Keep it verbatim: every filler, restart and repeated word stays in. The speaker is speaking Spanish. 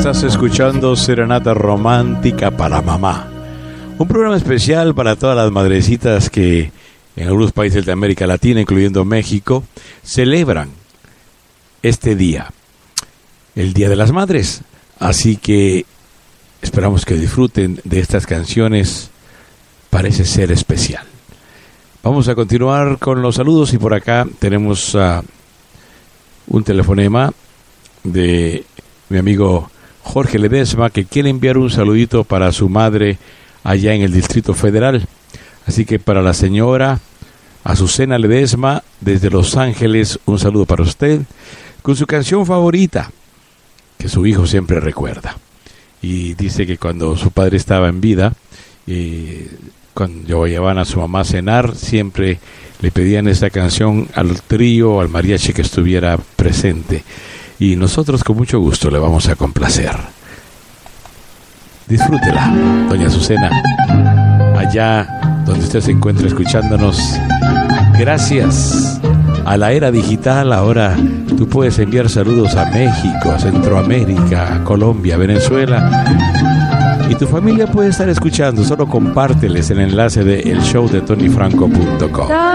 Estás escuchando Serenata Romántica para Mamá, un programa especial para todas las madrecitas que en algunos países de América Latina, incluyendo México, celebran este día, el Día de las Madres. Así que esperamos que disfruten de estas canciones. Parece ser especial. Vamos a continuar con los saludos y por acá tenemos uh, un telefonema de mi amigo Jorge Ledesma, que quiere enviar un saludito para su madre allá en el Distrito Federal. Así que para la señora Azucena Ledesma, desde Los Ángeles, un saludo para usted, con su canción favorita, que su hijo siempre recuerda. Y dice que cuando su padre estaba en vida, eh, cuando llevaban a su mamá a cenar, siempre le pedían esta canción al trío, al mariachi que estuviera presente. Y nosotros con mucho gusto le vamos a complacer. Disfrútela, doña Azucena, allá donde usted se encuentra escuchándonos. Gracias a la era digital, ahora tú puedes enviar saludos a México, a Centroamérica, a Colombia, a Venezuela. Y tu familia puede estar escuchando. Solo compárteles el enlace de el show de tony franco punto com.